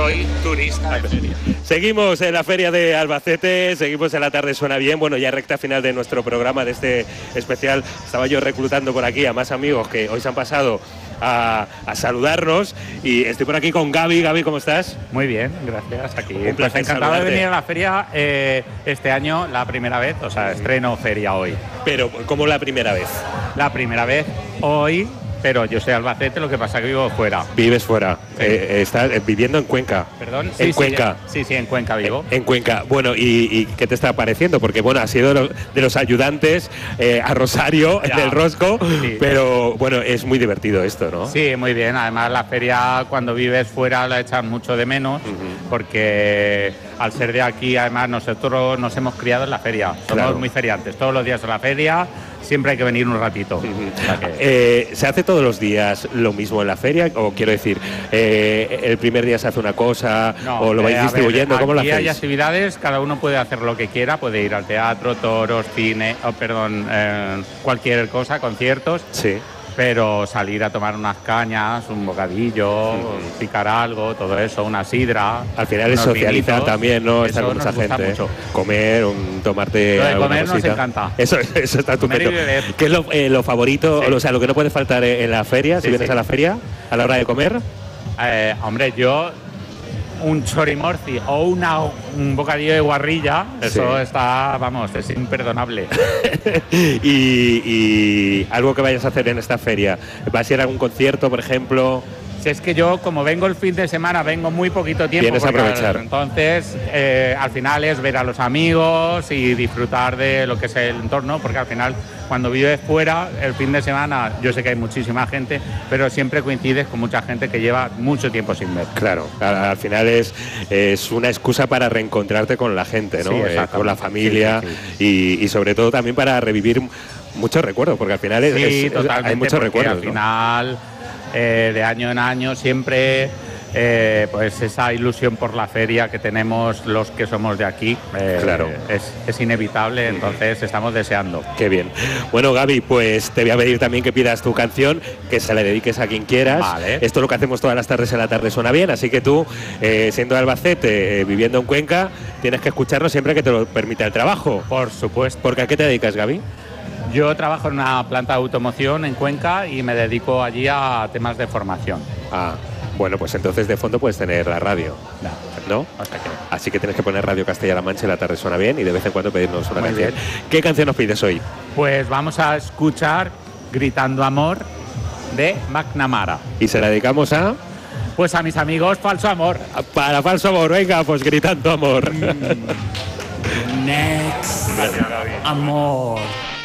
soy turista de feria. Seguimos en la feria de Albacete, seguimos en La Tarde Suena Bien. Bueno, ya recta final de nuestro programa, de este especial. Estaba yo reclutando por aquí a más amigos que hoy se han pasado a saludarnos, y estoy por aquí con Gaby. Gaby, ¿cómo estás? Muy bien, gracias. Aquí Un placer encantado saludarte. de venir a la feria este año, la primera vez, o sea, estreno feria hoy. Pero, ¿cómo la primera vez? La primera vez hoy, pero yo soy Albacete, lo que pasa que vivo fuera. Vives fuera, Sí. Estás viviendo en Cuenca. ¿Perdón? En Cuenca. Sí, en Cuenca vivo. En Cuenca. Bueno, ¿y qué te está pareciendo? Porque, bueno, has sido de los ayudantes a Rosario, Ya. en el Rosco, Sí. pero, bueno, es muy divertido esto, ¿no? Sí, muy bien. Además, la feria, cuando vives fuera, la echan mucho de menos, porque al ser de aquí, además, nosotros nos hemos criado en la feria. Somos Claro. muy feriantes. Todos los días a la feria, siempre hay que venir un ratito. O sea que- ¿Se hace todos los días lo mismo en la feria? O quiero decir, el primer día se hace una cosa, No, o lo vais a ver, distribuyendo, ¿cómo lo aquí hay hacéis? actividades, cada uno puede hacer lo que quiera, puede ir al teatro, toros, cine, cualquier cosa, conciertos, Sí. pero salir a tomar unas cañas, un bocadillo, picar algo, todo eso, una sidra. Al final es unos socializar vinitos, también, ¿no? Estar eso con mucha nos gusta gente. mucho. Comer, tomarte Lo de alguna comer nos cosita. encanta. Eso está Comer y estupendo. beber. ¿Qué es lo favorito, Sí. o sea, lo que no puede faltar en la feria, si Sí, vienes sí. a la feria, a la hora de comer? Hombre, yo un chorimorci o un bocadillo de guarrilla, eso Sí. está, vamos, es imperdonable. y algo que vayas a hacer en esta feria. ¿Vas a ir a algún concierto, por ejemplo? Si es que yo, como vengo el fin de semana, vengo muy poquito tiempo. Vienes a porque, aprovechar. Entonces, al final es ver a los amigos y disfrutar de lo que es el entorno, porque al final, cuando vives fuera, el fin de semana, yo sé que hay muchísima gente, pero siempre coincides con mucha gente que lleva mucho tiempo sin ver. Claro, al final es una excusa para reencontrarte con la gente, ¿no? Sí, exactamente. Con la familia, Sí, y sobre todo también para revivir muchos recuerdos, porque al final Sí, totalmente, hay muchos porque recuerdos, al ¿no? final, de año en año, siempre pues esa ilusión por la feria que tenemos los que somos de aquí, Claro. es inevitable, entonces estamos deseando. Qué bien. Bueno, Gaby, pues te voy a pedir también que pidas tu canción, que se la dediques a quien quieras. Vale. Esto es lo que hacemos todas las tardes en La Tarde Suena Bien, así que tú, siendo de Albacete, viviendo en Cuenca, tienes que escucharnos siempre que te lo permita el trabajo. Por supuesto. ¿Porque a qué te dedicas, Gaby? Yo trabajo en una planta de automoción en Cuenca y me dedico allí a temas de formación. Ah, bueno, pues entonces de fondo puedes tener la radio, ¿no? O sea que- Así que tienes que poner Radio Castilla-La Mancha y La Tarde Suena Bien, y de vez en cuando pedirnos una Muy canción. bien. ¿Qué canción nos pides hoy? Pues vamos a escuchar Gritando Amor de McNamara. Y se la dedicamos a... Pues a mis amigos Falso Amor. Para Falso Amor, venga, pues gritando amor. Next, amor.